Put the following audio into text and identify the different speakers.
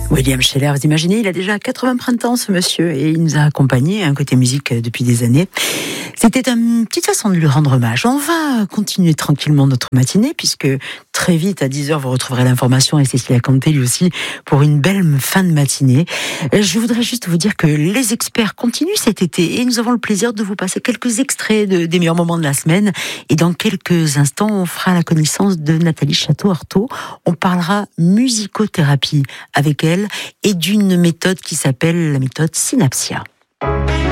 Speaker 1: William Scheller, vous imaginez, il a déjà 80 printemps ce monsieur et il nous a accompagnés côté musique depuis des années. C'était une petite façon de lui rendre hommage. On va continuer tranquillement notre matinée puisque très vite à 10h vous retrouverez l'information et Cécilia Canté lui aussi pour une belle fin de matinée. Je voudrais juste vous dire que les experts continuent cet été et nous avons le plaisir de vous passer quelques extraits des meilleurs moments de la semaine et dans quelques instants on fera la connaissance de Nathalie Château-Artaud. On parlera musicothérapie avec elle et d'une méthode qui s'appelle la méthode Synapsia.